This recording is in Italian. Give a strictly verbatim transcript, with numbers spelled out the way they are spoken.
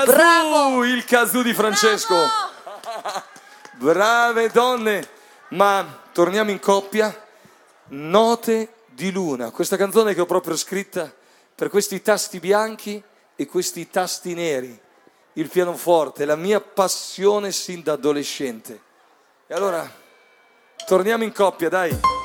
kazoo, Bravo. il kazoo di Francesco. Bravo. Brave donne, ma torniamo in coppia. Note di luna, questa canzone che ho proprio scritta per questi tasti bianchi e questi tasti neri, il pianoforte, la mia passione sin da adolescente. E allora torniamo in coppia, dai.